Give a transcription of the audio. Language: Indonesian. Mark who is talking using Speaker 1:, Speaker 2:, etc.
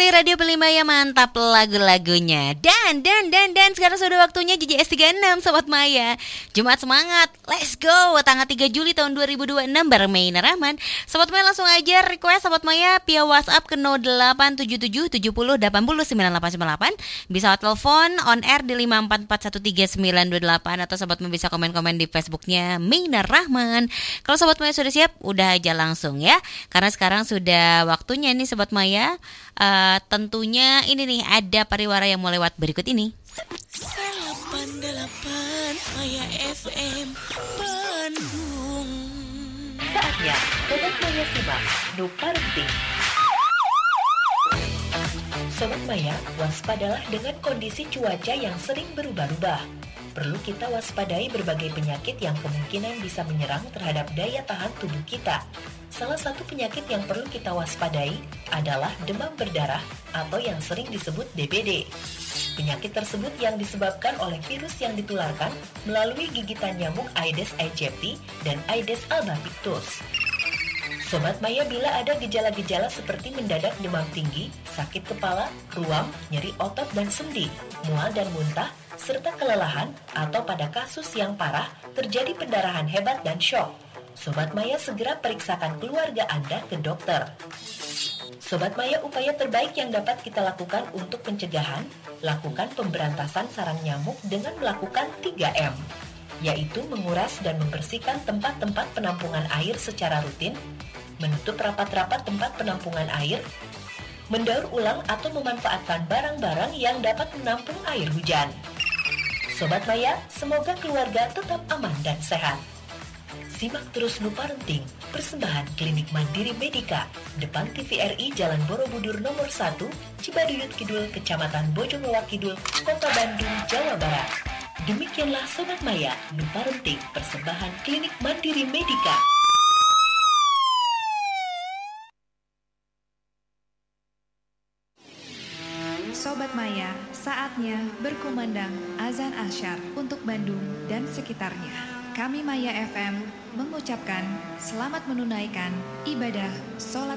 Speaker 1: Radio Pelimaya, mantap lagu-lagunya. Dan sekarang sudah waktunya JJS 36 Sobat Maya. Jumat semangat, let's go. Tanggal 3 Juli tahun 2026 bareng Maina Rahman. Sobat Maya langsung aja request Sobat Maya via WhatsApp ke 0877 70 80 9898. Bisa telepon on air di 5441398 atau Sobat Maya bisa komen-komen di Facebooknya Maina Rahman. Kalau Sobat Maya sudah siap, udah aja langsung ya. Karena sekarang sudah waktunya nih Sobat Maya. Tentunya ini nih ada pariwara yang mau lewat berikut ini.
Speaker 2: 88 Maya FM Bandung.
Speaker 3: Saatnya Sobat Maya simak Nu Parenting. Sobat Maya, waspadalah dengan kondisi cuaca yang sering berubah-ubah. Perlu kita waspadai berbagai penyakit yang kemungkinan bisa menyerang terhadap daya tahan tubuh kita. Salah satu penyakit yang perlu kita waspadai adalah demam berdarah atau yang sering disebut DBD. Penyakit tersebut yang disebabkan oleh virus yang ditularkan melalui gigitan nyamuk Aedes aegypti dan Aedes albopictus. Sobat Maya, bila ada gejala-gejala seperti mendadak demam tinggi, sakit kepala, ruam, nyeri otot dan sendi, mual dan muntah, serta kelelahan, atau pada kasus yang parah, terjadi pendarahan hebat dan syok, Sobat Maya segera periksakan keluarga Anda ke dokter. Sobat Maya, upaya terbaik yang dapat kita lakukan untuk pencegahan, lakukan pemberantasan sarang nyamuk dengan melakukan 3M, yaitu menguras dan membersihkan tempat-tempat penampungan air secara rutin, menutup rapat-rapat tempat penampungan air, mendaur ulang atau memanfaatkan barang-barang yang dapat menampung air hujan. Sobat Maya, semoga keluarga tetap aman dan sehat. Simak terus Nu Parenting, persembahan Klinik Mandiri Medika, depan TVRI Jalan Borobudur nomor 1, Cibaduyut Kidul, Kecamatan Bojongloa Kidul, Kota Bandung, Jawa Barat. Demikianlah Sobat Maya, Nu Parenting, persembahan Klinik Mandiri Medika.
Speaker 4: Sobat Maya, saatnya berkumandang azan asyar untuk Bandung dan sekitarnya. Kami Maya FM mengucapkan selamat menunaikan ibadah sholat